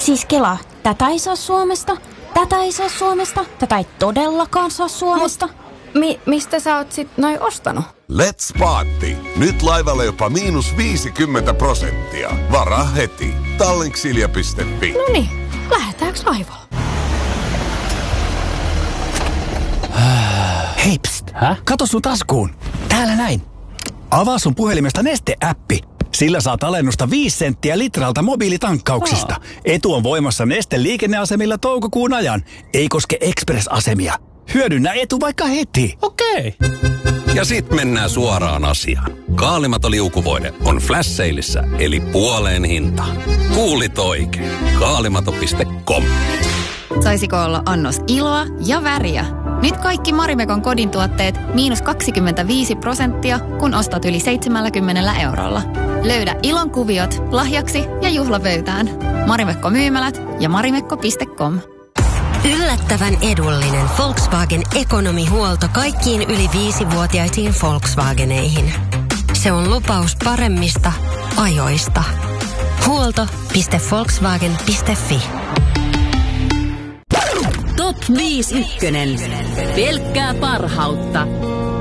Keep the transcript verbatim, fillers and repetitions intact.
Siis Kela, tätä ei saa Suomesta, tätä ei saa Suomesta, tätä ei todellakaan saa Suomesta. Mut, mi, mistä sä oot sit noin ostanut? Let's Party. Nyt laivalla jopa miinus viisikymmentä prosenttia. Varaa heti. Tallinksilja piste fi. Noniin, lähdetäänkö laivalla? Hei pst, Häh? Kato sun taskuun. Täällä näin. Avaa sun puhelimesta Neste-äppi. Sillä saat alennusta viisi senttiä litralta mobiilitankkauksista. Aa. Etu on voimassa Neste liikenneasemilla toukokuun ajan. Ei koske Express-asemia. Hyödynnä etu vaikka heti. Okei. Ja sit mennään suoraan asiaan. Kaalimaton liukuvoide on flash saleissa, eli puoleen hintaan. Kuulit oikein. Kaalimato piste com. Saisiko olla annos iloa ja väriä? Nyt kaikki Marimekon kodin tuotteet miinus kaksikymmentäviisi prosenttia, kun ostat yli seitsemänkymmentä eurolla. Löydä ilon kuviot lahjaksi ja juhlapöytään. Marimekko myymälät ja marimekko piste com. Yllättävän edullinen Volkswagen ekonomihuolto kaikkiin yli viisivuotiaisiin Volkswageneihin. Se on lupaus paremmista ajoista. Huolto piste volkswagen piste fi. Top viisi ykkönen. Pelkkää parhautta.